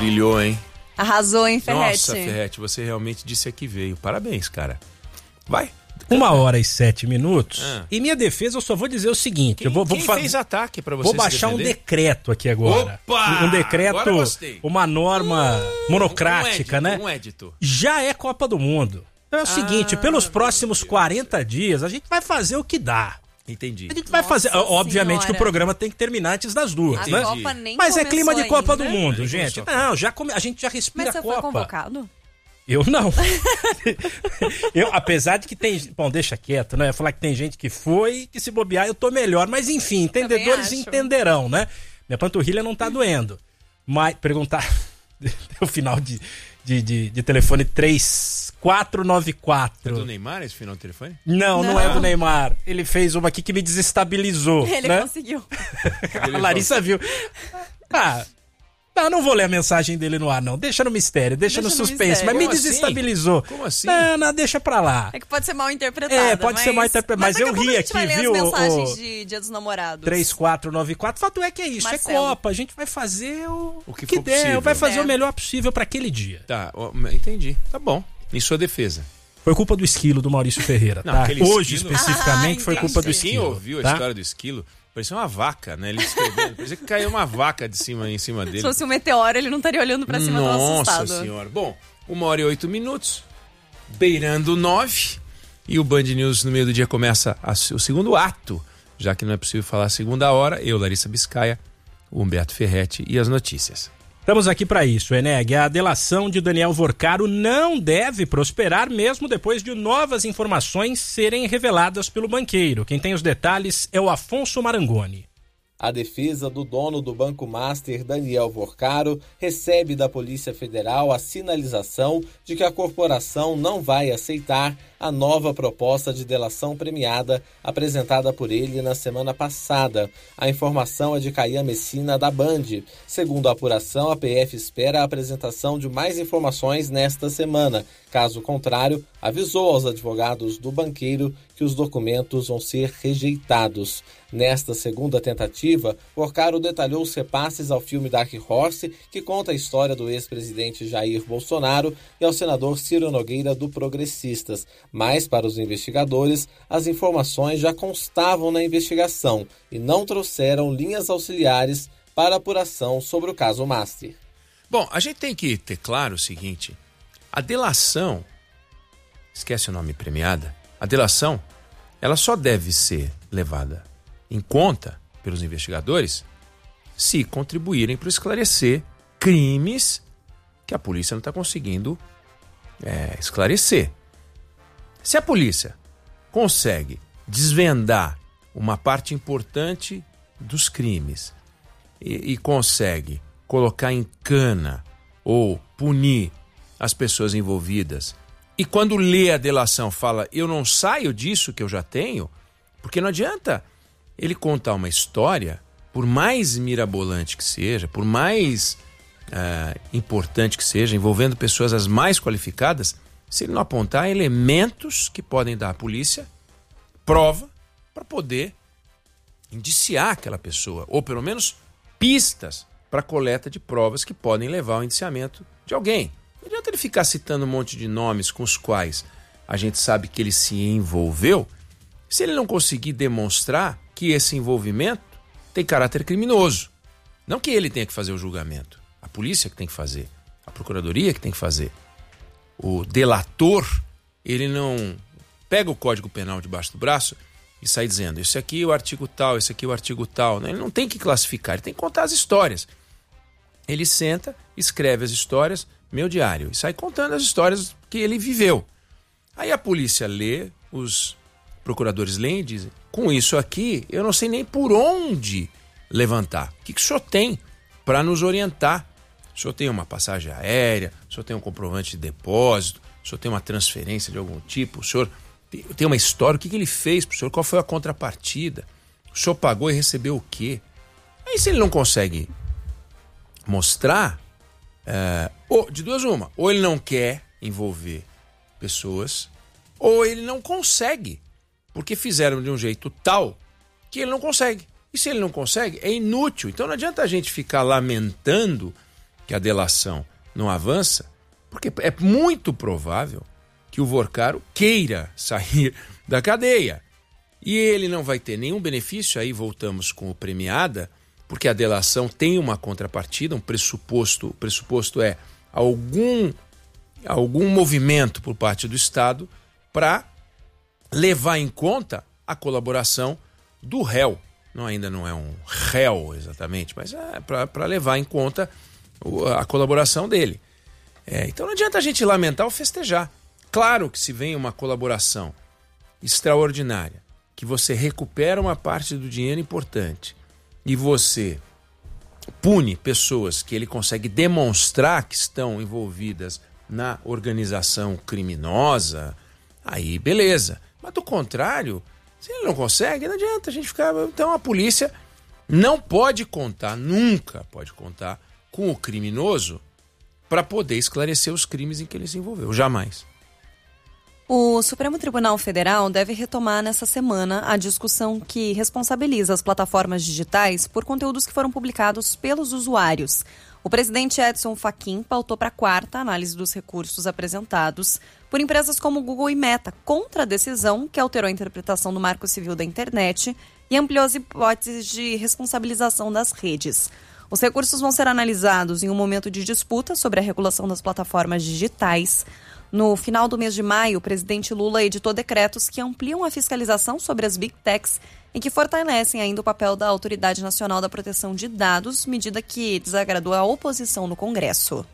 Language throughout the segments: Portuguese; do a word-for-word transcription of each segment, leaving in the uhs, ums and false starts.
Brilhou, hein? Arrasou, hein, Ferretti? Nossa, Ferretti, você realmente disse que veio. Parabéns, cara. Vai. Uma hora e sete minutos. Ah. Em minha defesa, eu só vou dizer o seguinte. Quem, eu vou, vou quem fa- fez ataque pra você Vou baixar se um defender? decreto aqui agora. Opa! Um decreto, Agora eu gostei. uma norma monocrática, um édito, né? Um édito. Já é Copa do Mundo. Então é o Ah, seguinte, pelos próximos Deus. quarenta dias, a gente vai fazer o que dá. Entendi. A gente vai Nossa fazer. Obviamente Senhora. que o programa tem que terminar antes das duas, A né? Copa nem Mas é clima de começou Copa ainda. do Mundo, Nem gente. começou. Não, já come... a gente já respira Mas você a Copa. foi convocado? Eu não. eu, apesar de que tem... Bom, deixa quieto, né? Eu ia falar que tem gente que foi, que se bobear eu tô melhor. Mas enfim, entendedores acho. entenderão, né? Minha panturrilha não tá doendo. Mas, perguntar... o final de, de, de, de telefone três quatro nove É quatro. do Neymar esse final do telefone? Não, não, Não. é do Neymar. Ele fez uma aqui que me desestabilizou, Ele né? conseguiu. A Larissa viu. Ah, não, não vou ler a mensagem dele no ar, não. Deixa no mistério, deixa, Deixa no no suspense. mistério. Mas me Como assim? desestabilizou. Como assim? Não, não, deixa pra lá. É que pode ser mal interpretado. É, pode ser mal interpretado, mas daqui eu a pouco ri a gente aqui, vai ler viu, as mensagens o- de Dia dos Namorados. três quatro nove quatro. Fato é que é isso, Marcelo. é Copa. A gente vai fazer o, O que que for der, possível. vai fazer É. o melhor possível pra aquele dia. Tá, ó, entendi. Tá bom. Em sua defesa. Foi culpa do esquilo do Maurício Ferreira, Não, tá? aquele Hoje, esquilo- especificamente, Ah, foi entendi. culpa do Quem esquilo. ouviu a tá? história do esquilo, parecia uma vaca, né? Ele escrevendo, parecia que caiu uma vaca de cima em cima dele. Se fosse um meteoro, ele não estaria olhando pra cima tão Nossa assustado. senhora. Bom, uma hora e oito minutos, beirando nove, e o Band News no meio do dia começa a- o segundo ato, já que não é possível falar a segunda hora. Eu, Larissa Biscaia, o Humberto Ferretti e as notícias. Estamos aqui para isso, Eneg. A delação de Daniel Vorcaro não deve prosperar mesmo depois de novas informações serem reveladas pelo banqueiro. Quem tem os detalhes é o Afonso Marangoni. A defesa do dono do Banco Master, Daniel Vorcaro, recebe da Polícia Federal a sinalização de que a corporação não vai aceitar a nova proposta de delação premiada apresentada por ele na semana passada. A informação é de Caian Messina, da Band. Segundo a apuração, a P F espera a apresentação de mais informações nesta semana. Caso contrário, avisou aos advogados do banqueiro que os documentos vão ser rejeitados. Nesta segunda tentativa, Vorcaro detalhou os repasses ao filme Dark Horse, que conta a história do ex-presidente Jair Bolsonaro, e ao senador Ciro Nogueira, do Progressistas. Mas, para os investigadores, as informações já constavam na investigação e não trouxeram linhas auxiliares para apuração sobre o caso Master. Bom, a gente tem que ter claro o seguinte: a delação, esquece o nome premiada, a delação, ela só deve ser levada em conta pelos investigadores se contribuírem para esclarecer crimes que a polícia não está conseguindo é, esclarecer. Se a polícia consegue desvendar uma parte importante dos crimes e, e consegue colocar em cana ou punir as pessoas envolvidas, e quando lê a delação fala, eu não saio disso que eu já tenho, porque não adianta ele contar uma história, por mais mirabolante que seja, por mais uh, importante que seja, envolvendo pessoas as mais qualificadas, se ele não apontar elementos que podem dar à polícia prova para poder indiciar aquela pessoa, ou pelo menos pistas para coleta de provas que podem levar ao indiciamento de alguém. Não adianta ele ficar citando um monte de nomes com os quais a gente sabe que ele se envolveu, se ele não conseguir demonstrar que esse envolvimento tem caráter criminoso. Não que ele tenha que fazer o julgamento, a polícia que tem que fazer, a procuradoria que tem que fazer. O delator, ele não pega o Código Penal debaixo do braço e sai dizendo, esse aqui é o artigo tal, esse aqui é o artigo tal. Ele não tem que classificar, ele tem que contar as histórias. Ele senta, escreve as histórias, meu diário, e sai contando as histórias que ele viveu. Aí a polícia lê, os procuradores leem e dizem, com isso aqui, eu não sei nem por onde levantar. O que, que o senhor tem para nos orientar? O senhor tem uma passagem aérea, o senhor tem um comprovante de depósito, o senhor tem uma transferência de algum tipo, o senhor tem uma história, o que, que ele fez para o senhor, qual foi a contrapartida? O senhor pagou e recebeu o quê? Aí se ele não consegue mostrar, é, ou, de duas uma, ou ele não quer envolver pessoas, ou ele não consegue, porque fizeram de um jeito tal que ele não consegue. E se ele não consegue, é inútil. Então não adianta a gente ficar lamentando que a delação não avança, porque é muito provável que o Vorcaro queira sair da cadeia. E ele não vai ter nenhum benefício, aí voltamos com o premiada, porque a delação tem uma contrapartida, um pressuposto, o pressuposto é algum, algum movimento por parte do Estado para levar em conta a colaboração do réu. Não, ainda não é um réu exatamente, mas é para levar em conta a colaboração dele. É, então não adianta a gente lamentar ou festejar. Claro que se vem uma colaboração extraordinária, que você recupera uma parte do dinheiro importante e você pune pessoas que ele consegue demonstrar que estão envolvidas na organização criminosa, aí beleza. Mas do contrário, se ele não consegue, não adianta a gente ficar... Então a polícia não pode contar, nunca pode contar com o criminoso para poder esclarecer os crimes em que ele se envolveu. Jamais. O Supremo Tribunal Federal deve retomar nessa semana a discussão que responsabiliza as plataformas digitais por conteúdos que foram publicados pelos usuários. O presidente Edson Fachin pautou para a quarta análise dos recursos apresentados por empresas como Google e Meta contra a decisão que alterou a interpretação do Marco Civil da Internet e ampliou as hipóteses de responsabilização das redes. Os recursos vão ser analisados em um momento de disputa sobre a regulação das plataformas digitais. No final do mês de maio, o presidente Lula editou decretos que ampliam a fiscalização sobre as Big Techs e que fortalecem ainda o papel da Autoridade Nacional da Proteção de Dados, medida que desagradou a oposição no Congresso.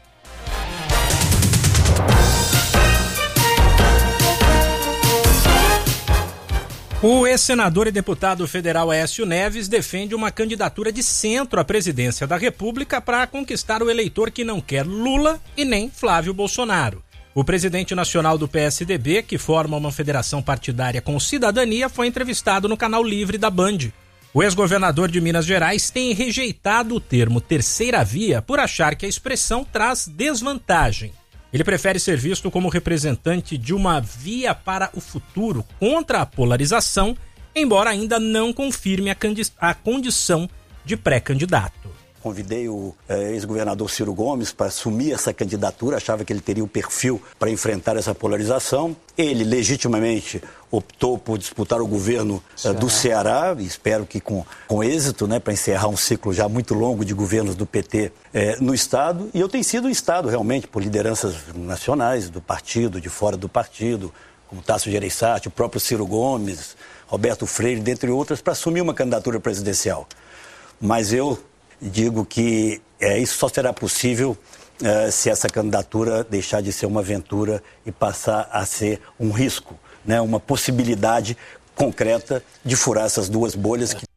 O ex-senador e deputado federal Aécio Neves defende uma candidatura de centro à presidência da República para conquistar o eleitor que não quer Lula e nem Flávio Bolsonaro. O presidente nacional do P S D B, que forma uma federação partidária com cidadania, foi entrevistado no canal Livre da Band. O ex-governador de Minas Gerais tem rejeitado o termo terceira via por achar que a expressão traz desvantagem. Ele prefere ser visto como representante de uma via para o futuro contra a polarização, embora ainda não confirme a, candi- a condição de pré-candidato. Convidei o eh, ex-governador Ciro Gomes para assumir essa candidatura, achava que ele teria o perfil para enfrentar essa polarização. Ele, legitimamente, optou por disputar o governo eh, do Ceará, e espero que com, com êxito, né, para encerrar um ciclo já muito longo de governos do P T eh, no Estado. E eu tenho sido um Estado, realmente, por lideranças nacionais do partido, de fora do partido, como Tasso Gereissati, o próprio Ciro Gomes, Roberto Freire, dentre outras, para assumir uma candidatura presidencial. Mas eu... digo que é, isso só será possível é, se essa candidatura deixar de ser uma aventura e passar a ser um risco, né? Uma possibilidade concreta de furar essas duas bolhas. Que...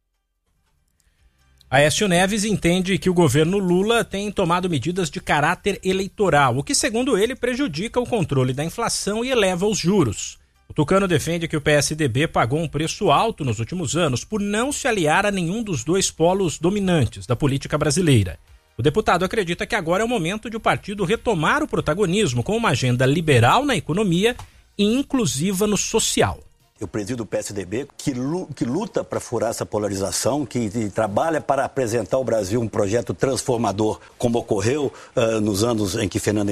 Aécio Neves entende que o governo Lula tem tomado medidas de caráter eleitoral, o que, segundo ele, prejudica o controle da inflação e eleva os juros. O tucano defende que o P S D B pagou um preço alto nos últimos anos por não se aliar a nenhum dos dois polos dominantes da política brasileira. O deputado acredita que agora é o momento de o partido retomar o protagonismo com uma agenda liberal na economia e inclusiva no social. Eu presido o P S D B, que, que luta para furar essa polarização, que, que trabalha para apresentar ao Brasil um projeto transformador, como ocorreu uh, nos anos em que Fernando